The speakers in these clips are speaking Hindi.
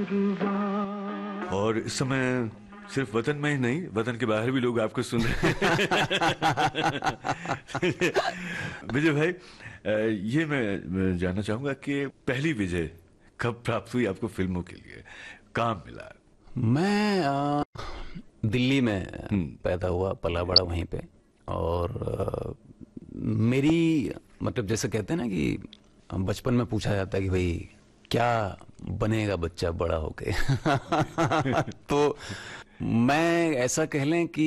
और इस समय सिर्फ वतन में ही नहीं, वतन के बाहर भी लोग आपको सुन रहे हैं। विजय भाई, ये मैं जानना चाहूंगा कि पहली विजय कब प्राप्त हुई आपको फिल्मों के लिए, काम मिला? मैं दिल्ली में पैदा हुआ, पला बड़ा वहीं पे। और मेरी मतलब जैसे कहते हैं ना कि बचपन में पूछा जाता है कि भाई क्या बनेगा बच्चा बड़ा होके। तो मैं ऐसा कह लें कि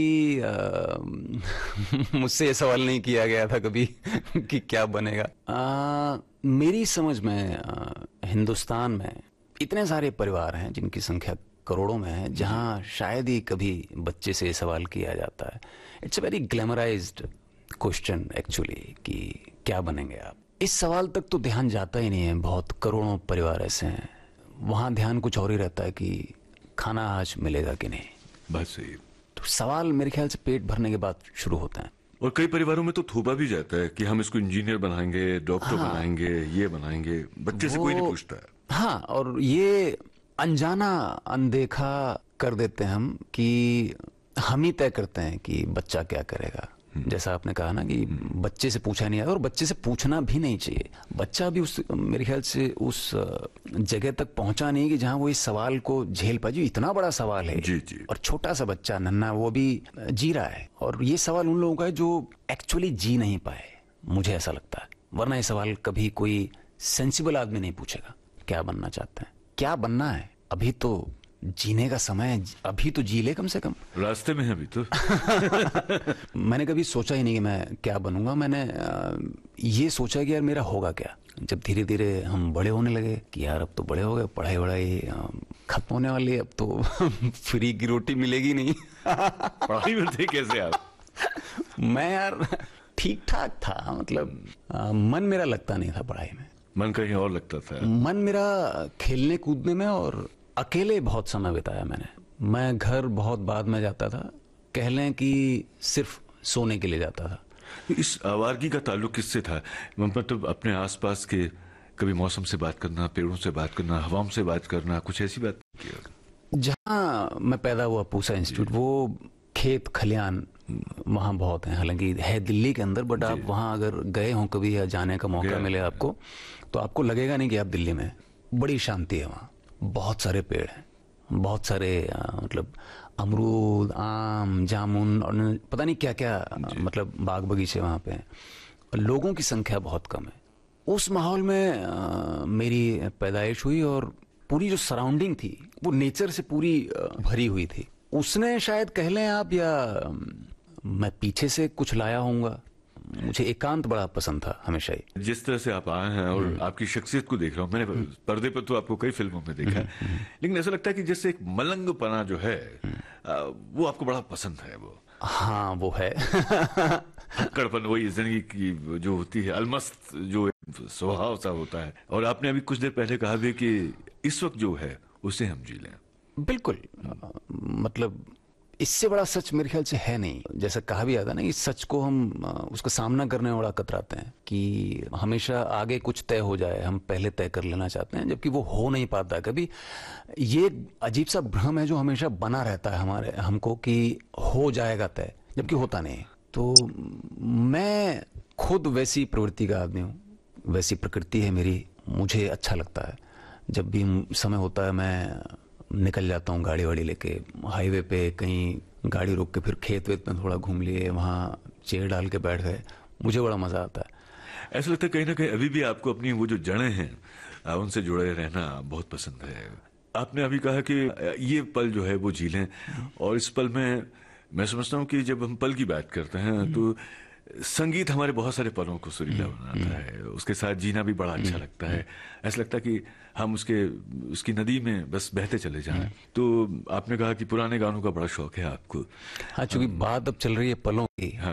मुझसे ये सवाल नहीं किया गया था कभी कि क्या बनेगा। मेरी समझ में हिंदुस्तान में इतने सारे परिवार हैं जिनकी संख्या करोड़ों में है, जहां शायद ही कभी बच्चे से सवाल किया जाता है। It's a very glamorised question actually कि क्या बनेंगे आप। इस सवाल तक तो ध्यान जाता ही नहीं है। बहुत करोड़ों परिवार ऐसे हैं, वहां ध्यान कुछ और ही रहता है कि खाना आज मिलेगा कि नहीं। बस सही। तो सवाल मेरे ख्याल से पेट भरने के बाद शुरू होते हैं। और कई परिवारों में तो थोपा भी जाता है कि हम इसको इंजीनियर बनाएंगे, डॉक्टर बनाएंगे, ये बनाएंगे। बच्चे से कोई नहीं पूछता है। हाँ, और ये अनजाना अनदेखा कर देते हैं हम कि हम ही तय करते हैं कि बच्चा क्या करेगा। जैसा आपने कहा ना कि बच्चे से पूछा नहीं आया, और बच्चे से पूछना भी नहीं चाहिए। बच्चा भी उस मेरे ख्याल से उस जगह तक पहुंचा नहीं कि जहां वो इस सवाल को झेल पाए। जो इतना बड़ा सवाल है जी जी। और छोटा सा बच्चा नन्हा वो भी जी रहा है। और ये सवाल उन लोगों का है जो एक्चुअली जी नहीं पाए, मुझे ऐसा लगता है। वरना ये सवाल कभी कोई सेंसिबल आदमी नहीं पूछेगा क्या बनना चाहते हैं, क्या बनना है। अभी तो जीने का समय है, अभी तो जी ले कम से कम। रास्ते में है अभी तो। मैंने कभी सोचा ही नहीं कि मैं क्या बनूंगा। मैंने ये सोचा कि यार मेरा होगा क्या। जब धीरे धीरे हम बड़े होने लगे कि यार अब तो बड़े हो गए, पढ़ाई वढ़ाई खत्म होने वाली है, अब तो फ्री की रोटी मिलेगी नहीं। पढ़ाई में थे कैसे आप? मैं यार ठीक ठाक था, मतलब मन मेरा लगता नहीं था पढ़ाई में। मन कहीं और लगता था? मन मेरा खेलने कूदने में, और अकेले बहुत समय बिताया मैंने। मैं घर बहुत बाद में जाता था, कह लें कि सिर्फ सोने के लिए जाता था। इस आवारगी का ताल्लुक किससे था? मतलब अपने आसपास के कभी मौसम से बात करना, पेड़ों से बात करना, हवाओं से बात करना, कुछ ऐसी बात किया? जहां मैं पैदा हुआ पूसा इंस्टीट्यूट, वो खेत खलियान वहां बहुत है। हालांकि है दिल्ली के अंदर, बट आप वहां अगर गए हो कभी या जाने का मौका मिले आपको, तो आपको लगेगा नहीं कि आप दिल्ली में। बड़ी शांति है वहां, बहुत सारे पेड़ हैं, बहुत सारे मतलब अमरूद, आम, जामुन और पता नहीं क्या क्या, मतलब बाग बगीचे वहां पे हैं। लोगों की संख्या बहुत कम है। उस माहौल में मेरी पैदाइश हुई, और पूरी जो सराउंडिंग थी वो नेचर से पूरी भरी हुई थी। उसने शायद कह लें आप, या मैं पीछे से कुछ लाया होऊंगा। मुझे एकांत बड़ा पसंद था हमेशा ही। जिस तरह से आप आए हैं और आपकी शख्सियत को देख रहा हूं मैंने, पर्दे पर तो आपको कई फिल्मों में देखा है, लेकिन ऐसा लगता है कि जैसे एक मलंगपना जो है वो आपको बड़ा पसंद है। वो हाँ, वो है। कड़पन, वही जिंदगी की जो होती है, अलमस्त जो स्वभाव सा होता है। और आपने अभी कुछ देर पहले कहा भी कि इस वक्त जो है उसे हम जी लें। बिल्कुल। मतलब इससे बड़ा सच मेरे ख्याल से है नहीं। जैसा कहा भी जाता है ना कि सच को हम उसका सामना करने में बड़ा कतराते हैं, कि हमेशा आगे कुछ तय हो जाए, हम पहले तय कर लेना चाहते हैं, जबकि वो हो नहीं पाता कभी। ये अजीब सा भ्रम है जो हमेशा बना रहता है हमको कि हो जाएगा तय, जबकि होता नहीं। तो मैं खुद वैसी प्रवृत्ति का आदमी हूँ, वैसी प्रकृति है मेरी। मुझे अच्छा लगता है जब भी समय होता है, मैं निकल जाता हूँ गाड़ी वाड़ी लेके, हाईवे पे कहीं गाड़ी रोक के फिर खेत वेत में थोड़ा घूम लिए, वहाँ चेयर डाल के बैठ गए। मुझे बड़ा मजा आता है। ऐसा लगता है कहीं ना कहीं अभी भी आपको अपनी वो जो जड़ें हैं उनसे जुड़े रहना बहुत पसंद है। आपने अभी कहा कि ये पल जो है वो जी लें, और इस पल में मैं समझता हूँ कि जब हम पल की बात करते हैं तो संगीत हमारे बहुत सारे पलों को सुरीला बनाता है। उसके साथ जीना भी बड़ा अच्छा लगता है। ऐसा लगता है कि हम उसकी नदी में बस बहते चले जाएं। तो आपने कहा कि पुराने गानों का बड़ा शौक है आपको। हाँ, चूंकि बात अब चल रही है पलों की,